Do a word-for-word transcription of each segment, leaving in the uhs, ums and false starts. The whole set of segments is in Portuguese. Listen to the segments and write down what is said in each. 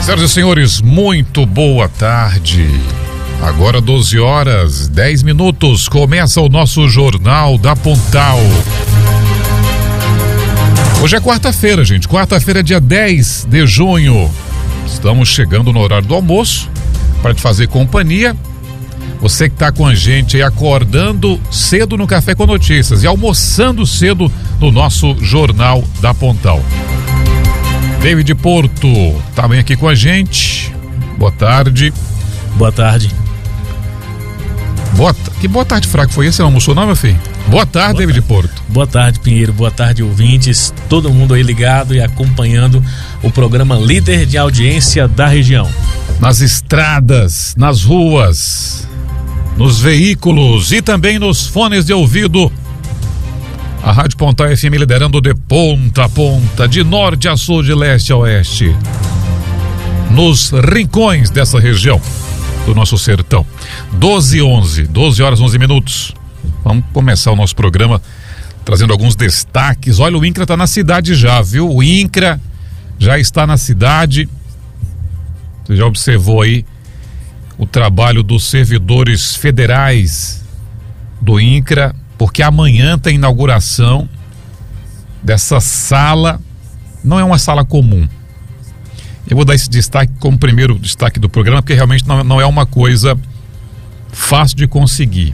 Senhoras e senhores, muito boa tarde. Agora doze horas, dez minutos, começa o nosso Jornal da Pontal. Hoje é quarta-feira, gente, quarta-feira, dia dez de junho. Estamos chegando no horário do almoço para te fazer companhia. Você que está com a gente aí acordando cedo no Café com Notícias e almoçando cedo no nosso Jornal da Pontal. David Porto também aqui com a gente. Boa tarde. Boa tarde. Boa, que boa tarde fraco foi esse? Você não almoçou não, meu filho? Boa tarde, boa David tarde. Porto. Boa tarde, Pinheiro. Boa tarde, ouvintes. Todo mundo aí ligado e acompanhando o programa líder de audiência da região. Nas estradas, nas ruas, nos veículos e também nos fones de ouvido. A Rádio Pontal F M liderando de ponta a ponta, de norte a sul, de leste a oeste. Nos rincões dessa região do nosso sertão. doze e onze, doze horas, onze minutos. Vamos começar o nosso programa trazendo alguns destaques. Olha, o INCRA está na cidade já, viu? O INCRA já está na cidade. Você já observou aí o trabalho dos servidores federais do INCRA, porque amanhã tem inauguração dessa sala. Não é uma sala comum. Eu vou dar esse destaque como primeiro destaque do programa, porque realmente não, não é uma coisa fácil de conseguir.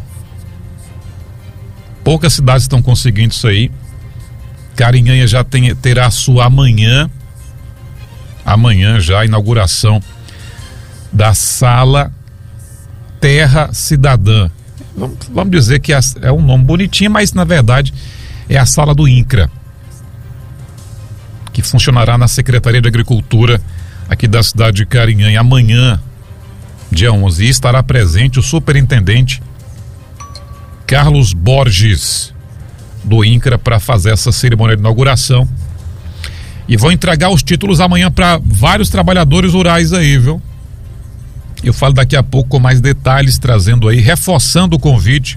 Poucas cidades estão conseguindo isso aí. Carinhanha já tem, terá a sua amanhã. Amanhã já a inauguração da sala Terra Cidadã. Vamos, vamos dizer que é, é um nome bonitinho, mas na verdade é a sala do INCRA, que funcionará na Secretaria de Agricultura aqui da cidade de Carinhanha amanhã, dia onze, e estará presente o superintendente Carlos Borges do INCRA para fazer essa cerimônia de inauguração. E vão entregar os títulos amanhã para vários trabalhadores rurais aí, viu? Eu falo daqui a pouco com mais detalhes, trazendo aí, reforçando o convite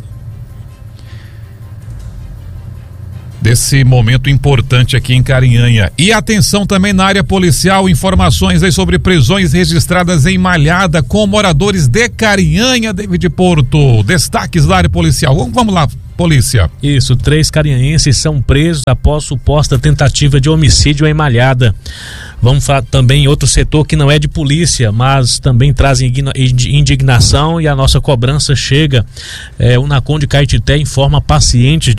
desse momento importante aqui em Carinhanha. E atenção também na área policial, informações aí sobre prisões registradas em Malhada com moradores de Carinhanha, David Porto. Destaques da área policial. Vamos, vamos lá, polícia. Isso, três carinhenses são presos após suposta tentativa de homicídio em Malhada. Vamos falar também em outro setor que não é de polícia, mas também traz indignação e a nossa cobrança chega. É, o Nacon de Caetité informa pacientes de